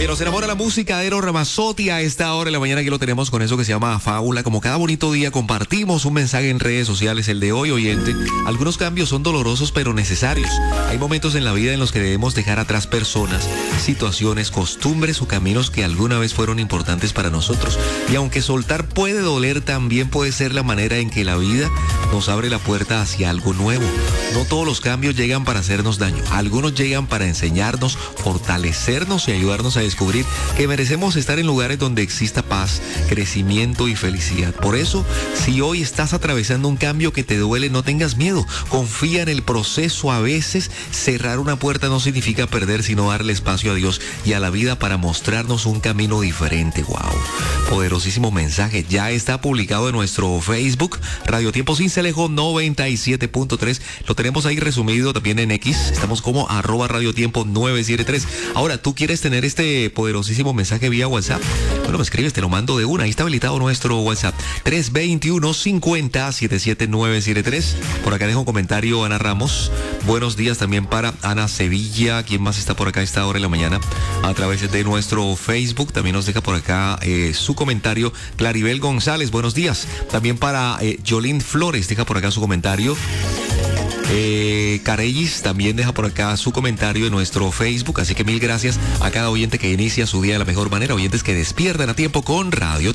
Oye, nos enamora la música de Eros Ramazzotti a esta hora de la mañana. Aquí lo tenemos con eso que se llama Fábula. Como cada bonito día compartimos un mensaje en redes sociales, el de hoy, oyente. Algunos cambios son dolorosos pero necesarios. Hay momentos en la vida en los que debemos dejar atrás personas, situaciones, costumbres o caminos que alguna vez fueron importantes para nosotros. Y aunque soltar puede doler, también puede ser la manera en que la vida nos abre la puerta hacia algo nuevo. No todos los cambios llegan para hacernos daño. Algunos llegan para enseñarnos, fortalecernos y ayudarnos a descubrir que merecemos estar en lugares donde exista paz, crecimiento y felicidad. Por eso, si hoy estás atravesando un cambio que te duele, no tengas miedo. Confía en el proceso. A veces, cerrar una puerta no significa perder, sino darle espacio a Dios y a la vida para mostrarnos un camino diferente. ¡Wow! Poderosísimo mensaje. Ya está publicado en nuestro Facebook, Radio Tiempo Sincelejo 97.3. Lo tenemos ahí resumido también en X. Estamos como @Radio Tiempo 973. Ahora, ¿tú quieres tener este poderosísimo mensaje vía WhatsApp? Bueno, me escribes, te lo mando de una. Ahí está habilitado nuestro WhatsApp. 321-50-77973. Por acá dejo un comentario, Ana Ramos. Buenos días también para Ana Sevilla. ¿Quién más está por acá a esta hora de la mañana? A través de nuestro Facebook. También nos deja por acá su comentario. Claribel González, buenos días. También para Jolín Flores, deja por acá su comentario. Carellis también deja por acá su comentario en nuestro Facebook, así que mil gracias a cada oyente que inicia su día de la mejor manera, oyentes que despiertan a tiempo con Radio